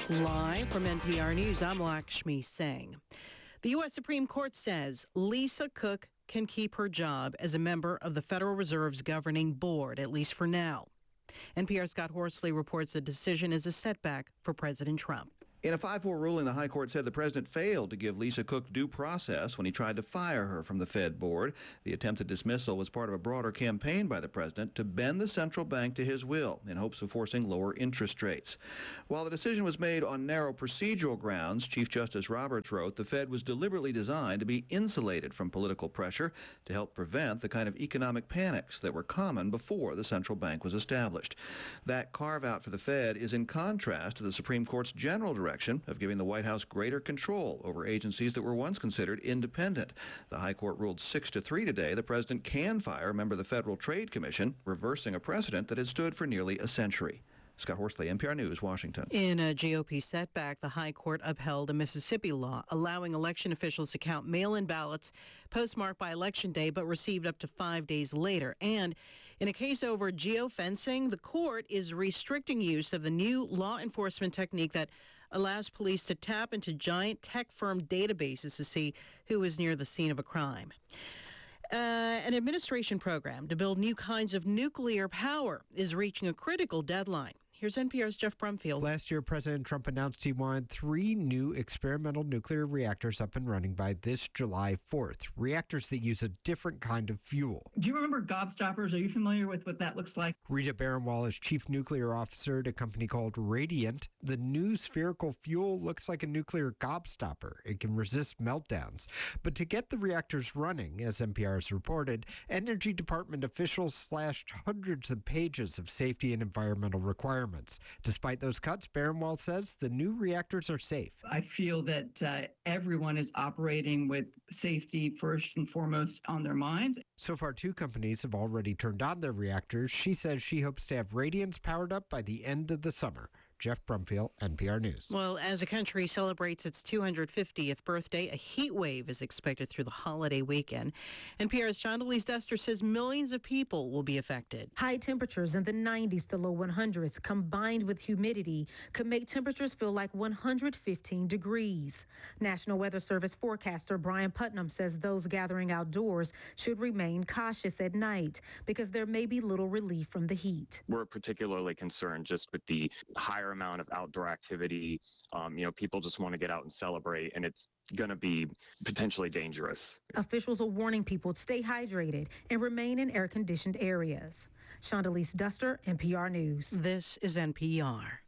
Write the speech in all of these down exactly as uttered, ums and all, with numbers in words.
Live from N P R News, I'm Lakshmi Singh. The U S Supreme Court says Lisa Cook can keep her job as a member of the Federal Reserve's governing board, at least for now. N P R's Scott Horsley reports the decision is a setback for President Trump. In a five four ruling, the High Court said the president failed to give Lisa Cook due process when he tried to fire her from the Fed board. The attempted dismissal was part of a broader campaign by the president to bend the central bank to his will in hopes of forcing lower interest rates. While the decision was made on narrow procedural grounds, Chief Justice Roberts wrote the Fed was deliberately designed to be insulated from political pressure to help prevent the kind of economic panics that were common before the central bank was established. That carve-out for the Fed is in contrast to the Supreme Court's general direction of giving the White House greater control over agencies that were once considered independent. The High Court ruled six to three today the president can fire a member of the Federal Trade Commission, reversing a precedent that has stood for nearly a century. Scott Horsley, N P R News, Washington. In a G O P setback, the High Court upheld a Mississippi law allowing election officials to count mail-in ballots postmarked by Election Day but received up to five days later. And in a case over geofencing, the court is restricting use of the new law enforcement technique that allows police to tap into giant tech firm databases to see who is near the scene of a crime. Uh, an administration program to build new kinds of nuclear power is reaching a critical deadline. Here's N P R's Jeff Brumfield. Last year, President Trump announced he wanted three new experimental nuclear reactors up and running by this July fourth. Reactors that use a different kind of fuel. Do you remember gobstoppers? Are you familiar with what that looks like? Rita Baranwal is chief nuclear officer at a company called Radiant. The new spherical fuel looks like a nuclear gobstopper. It can resist meltdowns. But to get the reactors running, as N P R has reported, Energy Department officials slashed hundreds of pages of safety and environmental requirements. Despite those cuts, Baranwal says the new reactors are safe. I feel that uh, everyone is operating with safety first and foremost on their minds. So far, two companies have already turned on their reactors. She says she hopes to have Radiance powered up by the end of the summer. Jeff Brumfield, N P R News. Well, as the country celebrates its two hundred fiftieth birthday, a heat wave is expected through the holiday weekend. N P R's Shondelise Duster says millions of people will be affected. High temperatures in the nineties to low hundreds combined with humidity could make temperatures feel like one hundred fifteen degrees. National Weather Service forecaster Brian Putnam says those gathering outdoors should remain cautious at night because there may be little relief from the heat. We're particularly concerned just with the higher amount of outdoor activity. Um, you know, people just want to get out and celebrate, and it's going to be potentially dangerous. Officials are warning people to stay hydrated and remain in air-conditioned areas. Shondelise Duster, N P R News. This is N P R.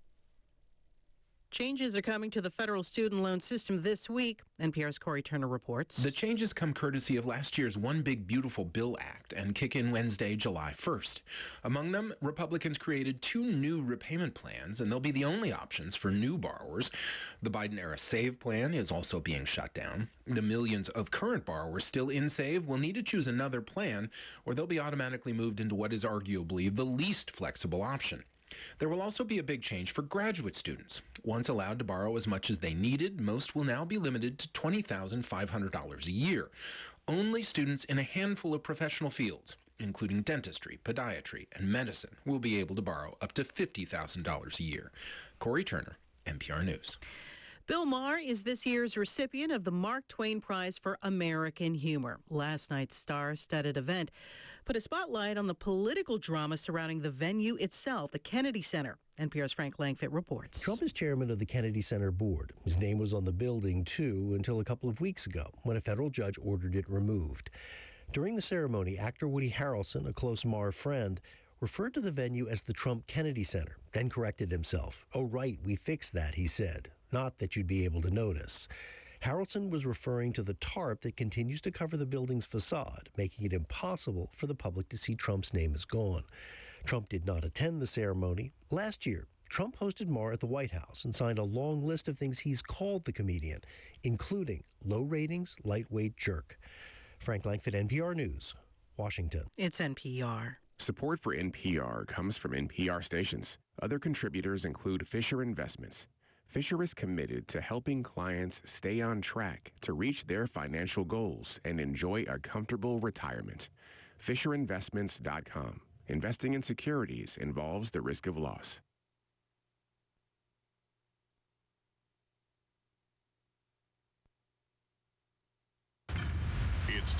Changes are coming to the federal student loan system this week. N P R's Corey Turner reports. The changes come courtesy of last year's One Big Beautiful Bill Act and kick in Wednesday, July first. Among them, Republicans created two new repayment plans, and they'll be the only options for new borrowers. The Biden-era SAVE plan is also being shut down. The millions of current borrowers still in SAVE will need to choose another plan, or they'll be automatically moved into what is arguably the least flexible option. There will also be a big change for graduate students. Once allowed to borrow as much as they needed, most will now be limited to twenty thousand five hundred dollars a year. Only students in a handful of professional fields, including dentistry, podiatry, and medicine, will be able to borrow up to fifty thousand dollars a year. Corey Turner, N P R News. Bill Maher is this year's recipient of the Mark Twain Prize for American Humor. Last night's star-studded event put a spotlight on the political drama surrounding the venue itself, the Kennedy Center. N P R's Frank Langfitt reports. Trump is chairman of the Kennedy Center board. His name was on the building, too, until a couple of weeks ago when a federal judge ordered it removed. During the ceremony, actor Woody Harrelson, a close Maher friend, referred to the venue as the Trump Kennedy Center, then corrected himself. "Oh, right, we fixed that," he said. Not that you'd be able to notice. Harrelson was referring to the tarp that continues to cover the building's facade, making it impossible for the public to see Trump's name is gone. Trump did not attend the ceremony. Last year, Trump hosted Maher at the White House and signed a long list of things he's called the comedian, including low ratings, lightweight jerk. Frank Langfitt, N P R News, Washington. It's N P R. Support for N P R comes from N P R stations. Other contributors include Fisher Investments. Fisher is committed to helping clients stay on track to reach their financial goals and enjoy a comfortable retirement. Fisher Investments dot com. Investing in securities involves the risk of loss.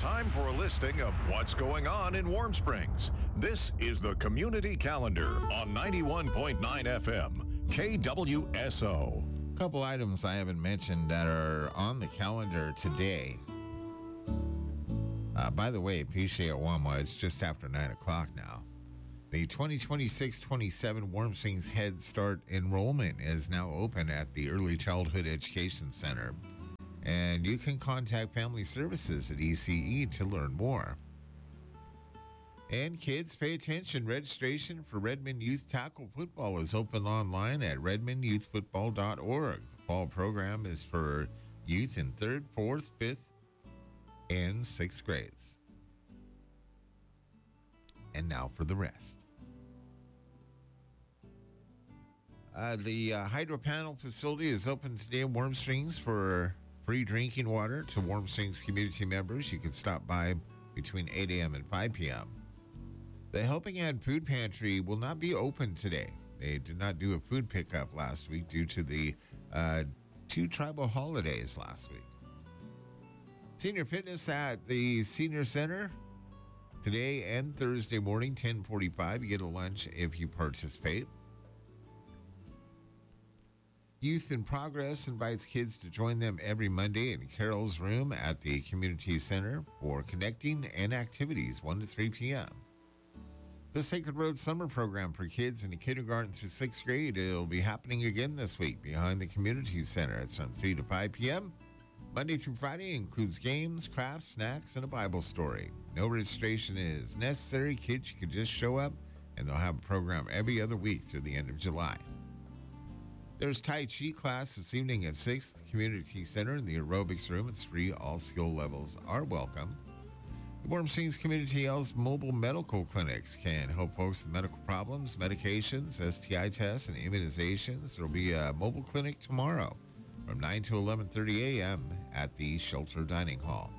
time for a listing of what's going on in Warm Springs. This is the Community Calendar on ninety-one point nine F M, K W S O. A couple items I haven't mentioned that are on the calendar today. Uh, by the way, P C Awama, it's just after nine o'clock now. The twenty twenty-six twenty-seven Warm Springs Head Start enrollment is now open at the Early Childhood Education Center. And you can contact Family Services at E C E to learn more. And kids, pay attention. Registration for Redmond Youth Tackle Football is open online at redmond youth football dot org. The fall program is for youth in third, fourth, fifth, and sixth grades. And now for the rest. Uh, the uh, hydro panel facility is open today in Warm Springs for free drinking water to Warm Springs community members. You can stop by between eight a.m. and five p.m. The Helping Hand Food Pantry will not be open today. They did not do a food pickup last week due to the uh, two tribal holidays last week. Senior Fitness at the Senior Center today and Thursday morning, ten forty-five. You get a lunch if you participate. Youth in Progress invites kids to join them every Monday in Carol's room at the Community Center for connecting and activities one to three p.m. The Sacred Road Summer Program for kids in the kindergarten through sixth grade will be happening again this week behind the Community Center. It's from three to five p.m. Monday through Friday includes games, crafts, snacks, and a Bible story. No registration is necessary. Kids, you can just show up, and they'll have a program every other week through the end of July. There's Tai Chi class this evening at sixth Community Center in the aerobics room. It's free. All skill levels are welcome. The Warm Springs Community Health's mobile medical clinics can help folks with medical problems, medications, S T I tests, and immunizations. There will be a mobile clinic tomorrow from nine to eleven thirty a.m. at the Shelter Dining Hall.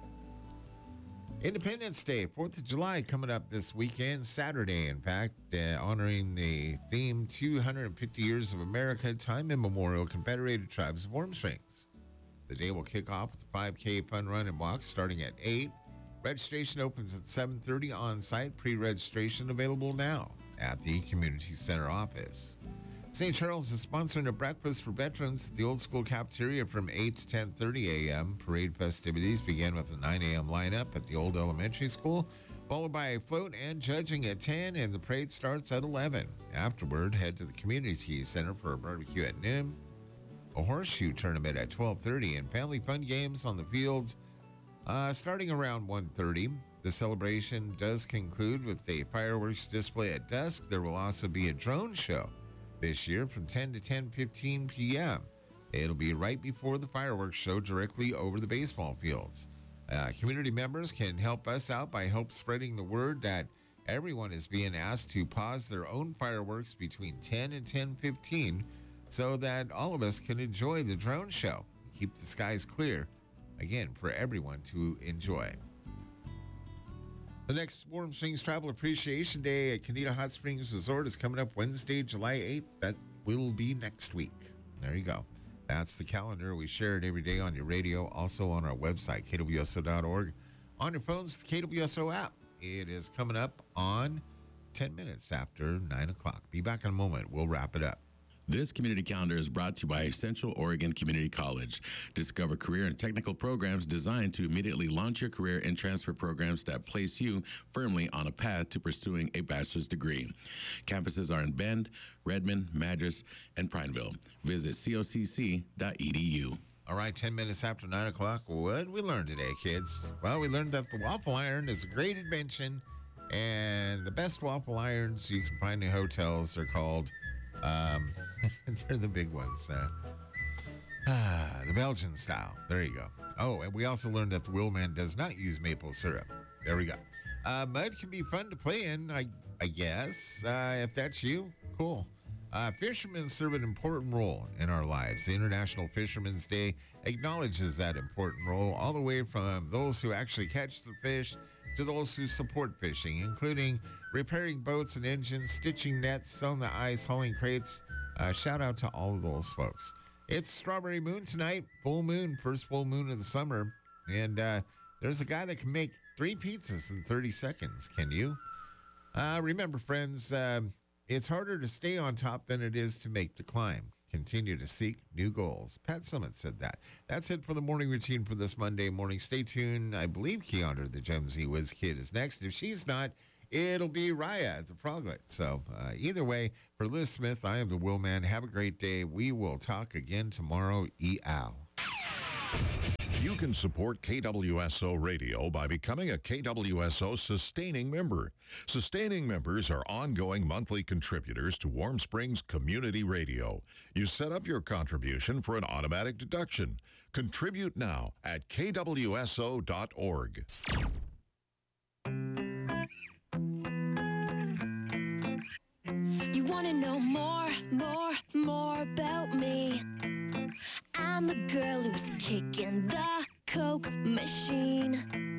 Independence Day, fourth of July, coming up this weekend, Saturday, in fact, uh, honoring the theme two hundred fifty Years of America, Time Immemorial, Confederated Tribes of Warm Springs. The day will kick off with a five K fun run and walk starting at eight. Registration opens at seven thirty on-site. Pre-registration available now at the Community Center office. Saint Charles is sponsoring a breakfast for veterans at the Old School Cafeteria from eight to ten thirty a.m. Parade festivities begin with a nine a.m. lineup at the Old Elementary School, followed by a float and judging at ten, and the parade starts at eleven. Afterward, head to the Community Center for a barbecue at noon, a horseshoe tournament at twelve thirty, and family fun games on the fields uh, starting around one thirty. The celebration does conclude with a fireworks display at dusk. There will also be a drone show this year from ten to ten fifteen p.m. It'll be right before the fireworks show directly over the baseball fields. Uh, community members can help us out by help spreading the word that everyone is being asked to pause their own fireworks between ten and ten fifteen so that all of us can enjoy the drone show. Keep the skies clear, again, for everyone to enjoy. The next Warm Springs Travel Appreciation Day at Canita Hot Springs Resort is coming up Wednesday, July eighth. That will be next week. There you go. That's the calendar. We share it every day on your radio, also on our website, K W S O dot org. On your phones, the K W S O app. It is coming up on ten minutes after nine o'clock. Be back in a moment. We'll wrap it up. This community calendar is brought to you by Central Oregon Community College. Discover career and technical programs designed to immediately launch your career and transfer programs that place you firmly on a path to pursuing a bachelor's degree. Campuses are in Bend, Redmond, Madras, and Prineville. Visit C O C C dot E D U. All right, ten minutes after nine o'clock. What did we learn today, kids? Well, we learned that the waffle iron is a great invention, and the best waffle irons you can find in hotels are called... Um, they're the big ones. Uh, ah, the Belgian style. There you go. Oh, and we also learned that the Wheelman does not use maple syrup. There we go. Uh, mud can be fun to play in, I, I guess. Uh, if that's you, cool. Uh, fishermen serve an important role in our lives. The International Fishermen's Day acknowledges that important role, all the way from those who actually catch the fish to those who support fishing, including repairing boats and engines, stitching nets on the ice, hauling crates. Uh, shout out to all of those folks. It's Strawberry Moon tonight, full moon, first full moon of the summer. And uh, there's a guy that can make three pizzas in thirty seconds. Can you? Uh, remember, friends, um, it's harder to stay on top than it is to make the climb. Continue to seek new goals. Pat Summitt said that. That's it for the morning routine for this Monday morning. Stay tuned. I believe Keandra, the Gen Z Whiz Kid, is next. If she's not, it'll be Raya at the Froglet. So uh, either way, for Liz Smith, I am the Will Man. Have a great day. We will talk again tomorrow. E-ow. You can support K W S O Radio by becoming a K W S O sustaining member. Sustaining members are ongoing monthly contributors to Warm Springs Community Radio. You set up your contribution for an automatic deduction. Contribute now at K W S O dot org. You want to know more, more, more about me? I'm the girl who's kicking the Coke machine.